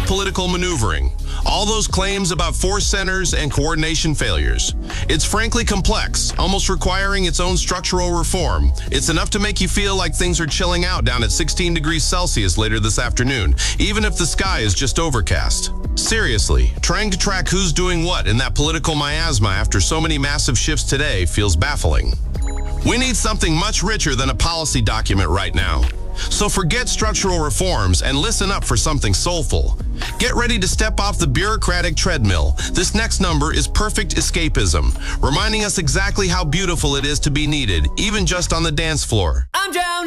political maneuvering. All those claims about force centers and coordination failures. It's frankly complex, almost requiring its own structural reform. It's enough to make you feel like things are chilling out down at 16 degrees Celsius later this afternoon, even if the sky is just overcast. Seriously, trying to track who's doing what in that political miasma after so many massive shifts today feels baffling. We need something much richer than a policy document right now. So forget structural reforms and listen up for something soulful. Get ready to step off the bureaucratic treadmill. This next number is perfect escapism, reminding us exactly how beautiful it is to be needed, even just on the dance floor. I'm drowning.